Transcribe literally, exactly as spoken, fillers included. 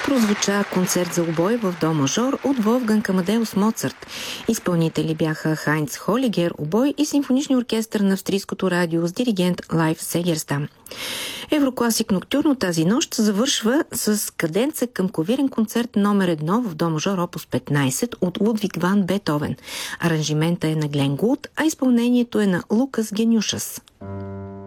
прозвуча концерт за обой в до мажор от Волфганг Амадеус Моцарт. Изпълнители бяха Хайнц Холигер обой и симфоничния оркестър на австрийското радио с диригент Лайф Сегерстам. Еврокласик Ноктюрно тази нощ завършва с каденца към клавирен концерт номер едно в до мажор опус петнайсет от Лудвиг ван Бетовен. Аранжимента е на Глен Гулд, а изпълнението е на Лукас Генюшас.